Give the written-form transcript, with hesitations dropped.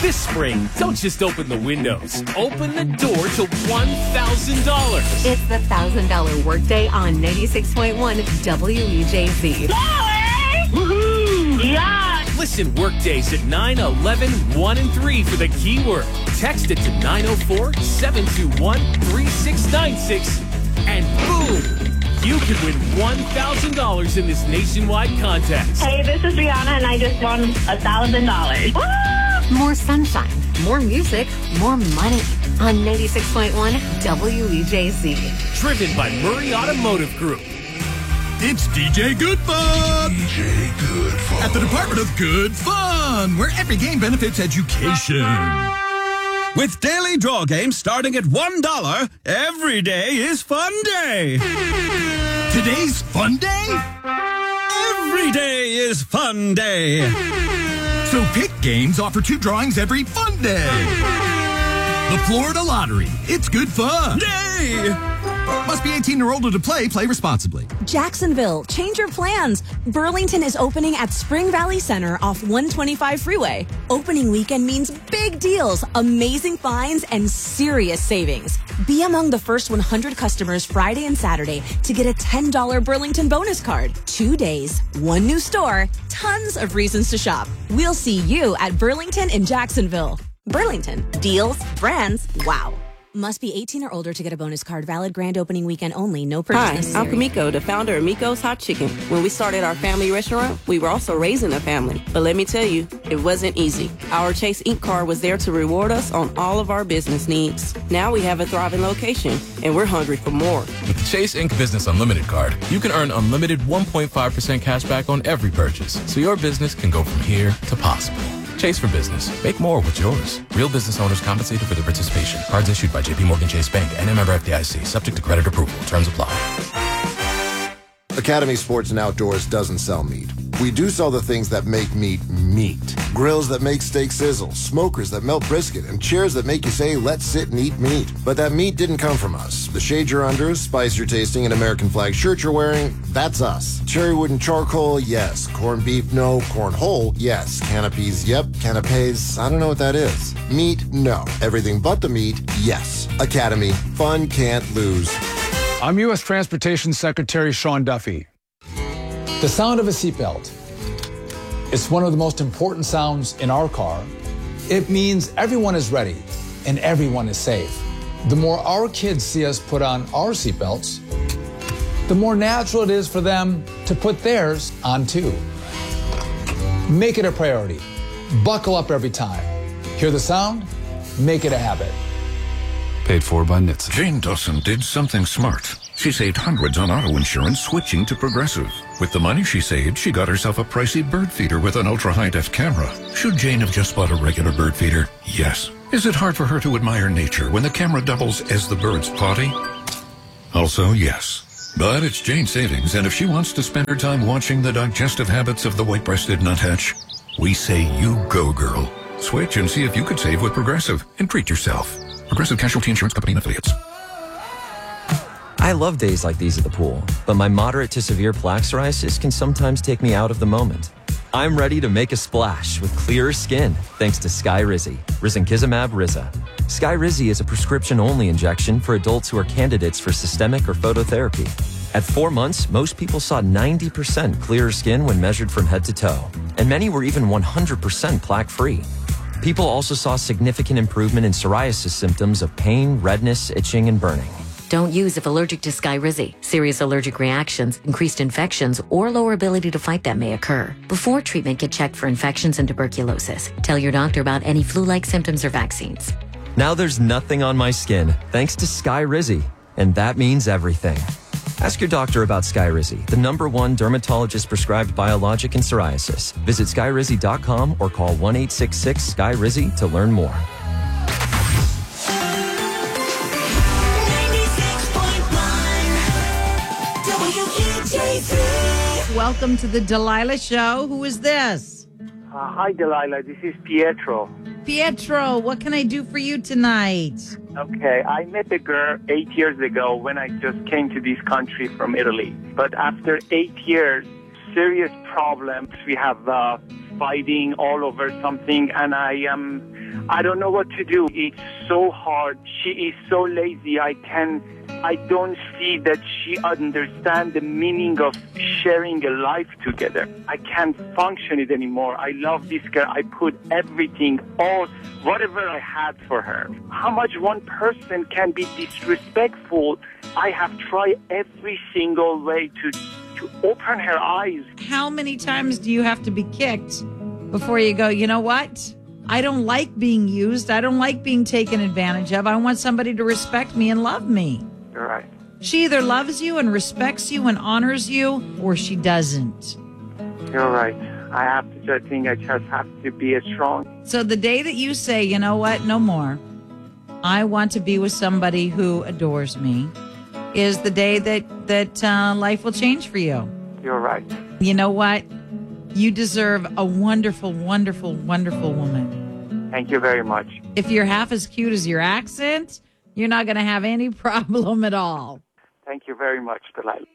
This spring, don't just open the windows. Open the door to $1,000. It's the $1,000 workday on 96.1 WEJZ. Woohoo! Yeah! Listen workdays at 9, 11, 1, and 3 for the keyword. Text it to 904-721-3696 and boom! You could win $1,000 in this nationwide contest. Hey, this is Rihanna, and I just won $1,000. More sunshine, more music, more money on 96.1 WEJZ. Driven by Murray Automotive Group. It's DJ Good Fun! DJ Good Fun. At the Department of Good Fun, where every game benefits education. With daily draw games starting at $1, every day is fun day. Today's fun day? Every day is fun day. So Pick Games offer 2 drawings every fun day. The Florida Lottery. It's good fun. Yay! Must be 18 or older to play. Play responsibly. Jacksonville, change your plans. Burlington is opening at Spring Valley Center off 125 Freeway. Opening weekend means big deals, amazing finds, and serious savings. Be among the first 100 customers Friday and Saturday to get a $10 Burlington bonus card. 2 days, 1 new store, tons of reasons to shop. We'll see you at Burlington in Jacksonville. Burlington, deals, brands, wow. Must be 18 or older to get a bonus card. Valid grand opening weekend only. No purchase necessary. Hi, I'm Kamiko, the founder of Miko's Hot Chicken. When we started our family restaurant, we were also raising a family. But let me tell you, it wasn't easy. Our Chase Inc. card was there to reward us on all of our business needs. Now we have a thriving location, and we're hungry for more. With the Chase Inc. Business Unlimited card, you can earn unlimited 1.5% cash back on every purchase, so your business can go from here to possible. Chase for Business. Make more with yours. Real business owners compensated for their participation. Cards issued by J.P. Morgan Chase Bank and a member FDIC. Subject to credit approval. Terms apply. Academy Sports and Outdoors doesn't sell meat. We do sell the things that make meat meat. Grills that make steak sizzle, smokers that melt brisket, and chairs that make you say, let's sit and eat meat. But that meat didn't come from us. The shade you're under, spice you're tasting, and American flag shirt you're wearing, that's us. Cherry wood and charcoal, yes. Corned beef, no. Cornhole, yes. Canopies, yep. Canapes, I don't know what that is. Meat, no. Everything but the meat, yes. Academy, fun can't lose. I'm U.S. Transportation Secretary Sean Duffy. The sound of a seatbelt. It's one of the most important sounds in our car. It means everyone is ready and everyone is safe. The more our kids see us put on our seatbelts, the more natural it is for them to put theirs on too. Make it a priority. Buckle up every time. Hear the sound? Make it a habit. Paid for by NHTSA. Jane Dawson did something smart. She saved hundreds on auto insurance switching to Progressive. With the money she saved, she got herself a pricey bird feeder with an ultra-high-def camera. Should Jane have just bought a regular bird feeder? Yes. Is it hard for her to admire nature when the camera doubles as the bird's potty? Also, yes. But it's Jane's savings, and if she wants to spend her time watching the digestive habits of the white-breasted nuthatch, we say you go, girl. Switch and see if you could save with Progressive and treat yourself. Progressive Casualty Insurance Company and Affiliates. I love days like these at the pool, but my moderate to severe plaque psoriasis can sometimes take me out of the moment. I'm ready to make a splash with clearer skin thanks to Skyrizi, Risankizumab Riza. Skyrizi is a prescription-only injection for adults who are candidates for systemic or phototherapy. At 4 months, most people saw 90% clearer skin when measured from head to toe, and many were even 100% plaque-free. People also saw significant improvement in psoriasis symptoms of pain, redness, itching, and burning. Don't use if allergic to Skyrizi. Serious allergic reactions, increased infections, or lower ability to fight them may occur. Before treatment, get checked for infections and tuberculosis. Tell your doctor about any flu-like symptoms or vaccines. Now there's nothing on my skin thanks to Skyrizi, and that means everything. Ask your doctor about Skyrizi, the #1 dermatologist-prescribed biologic in psoriasis. Visit Skyrizi.com or call 1-866-SKYRIZI to learn more. Welcome to the Delilah Show. Who is this? Hi, Delilah. This is Pietro. Pietro, what can I do for you tonight? Okay, I met a girl 8 years ago when I just came to this country from Italy. But after 8 years, serious problems. We have fighting all over something, and I don't know what to do. It's so hard. She is so lazy. I don't see that she understands the meaning of sharing a life together. I can't function it anymore. I love this girl. I put everything, whatever I had for her. How much one person can be disrespectful? I have tried every single way to open her eyes. How many times do you have to be kicked before you go, you know what? I don't like being used. I don't like being taken advantage of. I want somebody to respect me and love me. You're right. She either loves you and respects you and honors you, or she doesn't. You're right. I think I just have to be strong. So the day that you say, you know what, no more, I want to be with somebody who adores me, is the day that life will change for you. You're right. You know what? You deserve a wonderful, wonderful, wonderful woman. Thank you very much. If you're half as cute as your accent, you're not going to have any problem at all. Thank you very much, Delilah.